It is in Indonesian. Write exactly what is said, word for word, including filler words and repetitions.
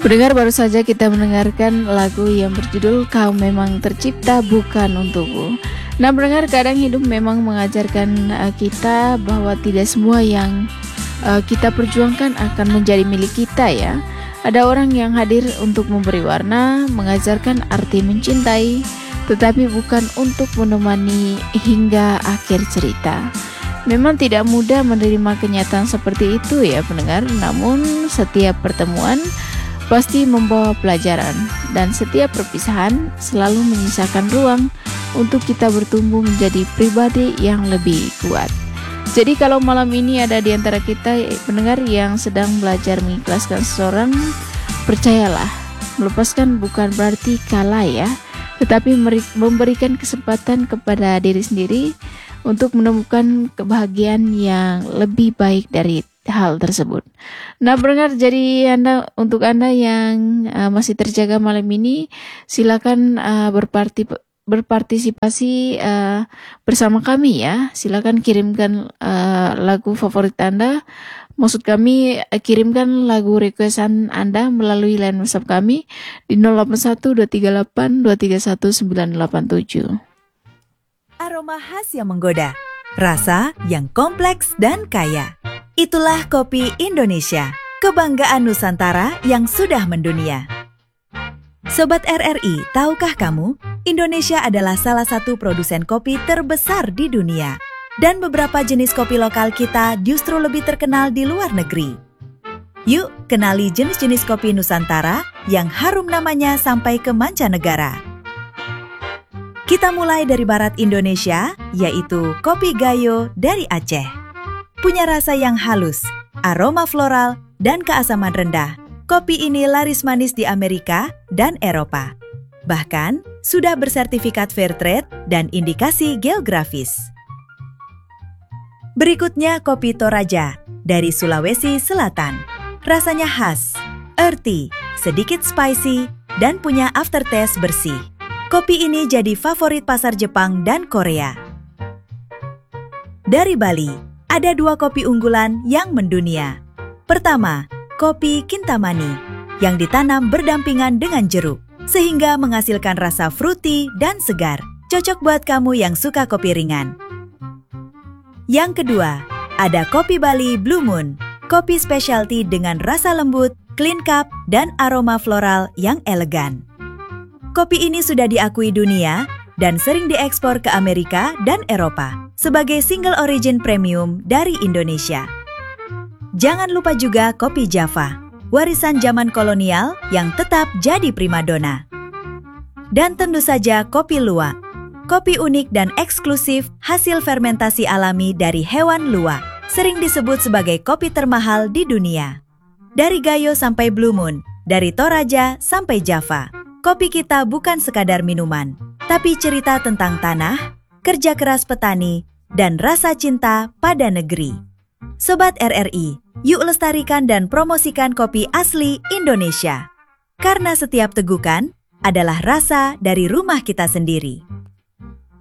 Pendengar, baru saja kita mendengarkan lagu yang berjudul Kau Memang Tercipta Bukan Untukku. Nah pendengar, kadang hidup memang mengajarkan uh, kita bahwa tidak semua yang uh, kita perjuangkan akan menjadi milik kita ya. Ada orang yang hadir untuk memberi warna, mengajarkan arti mencintai, tetapi bukan untuk menemani hingga akhir cerita. Memang tidak mudah menerima kenyataan seperti itu ya pendengar, namun setiap pertemuan pasti membawa pelajaran, dan setiap perpisahan selalu menyisakan ruang untuk kita bertumbuh menjadi pribadi yang lebih kuat. Jadi kalau malam ini ada di antara kita pendengar yang sedang belajar mengikhlaskan seseorang, percayalah, melepaskan bukan berarti kalah ya, tetapi memberikan kesempatan kepada diri sendiri untuk menemukan kebahagiaan yang lebih baik dari hal tersebut. Nah, pendengar, jadi Anda, untuk Anda yang uh, masih terjaga malam ini, silakan uh, berparti, berpartisipasi uh, bersama kami ya. Silakan kirimkan uh, lagu favorit Anda. Maksud kami, uh, kirimkan lagu requestan Anda melalui line WhatsApp kami di nol delapan satu dua tiga delapan dua tiga satu sembilan delapan tujuh. Aroma khas yang menggoda, rasa yang kompleks dan kaya. Itulah kopi Indonesia, kebanggaan Nusantara yang sudah mendunia. Sobat R R I, tahukah kamu, Indonesia adalah salah satu produsen kopi terbesar di dunia. Dan beberapa jenis kopi lokal kita justru lebih terkenal di luar negeri. Yuk, kenali jenis-jenis kopi Nusantara yang harum namanya sampai ke mancanegara. Kita mulai dari barat Indonesia, yaitu kopi Gayo dari Aceh. Punya rasa yang halus, aroma floral, dan keasaman rendah. Kopi ini laris manis di Amerika dan Eropa. Bahkan, sudah bersertifikat fair trade dan indikasi geografis. Berikutnya kopi Toraja dari Sulawesi Selatan. Rasanya khas, earthy, sedikit spicy, dan punya aftertaste bersih. Kopi ini jadi favorit pasar Jepang dan Korea. Dari Bali, ada dua kopi unggulan yang mendunia. Pertama, kopi Kintamani, yang ditanam berdampingan dengan jeruk, sehingga menghasilkan rasa fruity dan segar. Cocok buat kamu yang suka kopi ringan. Yang kedua, ada kopi Bali Blue Moon, kopi specialty dengan rasa lembut, clean cup, dan aroma floral yang elegan. Kopi ini sudah diakui dunia dan sering diekspor ke Amerika dan Eropa sebagai single origin premium dari Indonesia. Jangan lupa juga kopi Java, warisan zaman kolonial yang tetap jadi primadona. Dan tentu saja kopi luwak, kopi unik dan eksklusif hasil fermentasi alami dari hewan luwak, sering disebut sebagai kopi termahal di dunia. Dari Gayo sampai Blue Moon, dari Toraja sampai Java, kopi kita bukan sekadar minuman, tapi cerita tentang tanah, kerja keras petani, dan rasa cinta pada negeri. Sobat R R I, yuk lestarikan dan promosikan kopi asli Indonesia. Karena setiap tegukan adalah rasa dari rumah kita sendiri.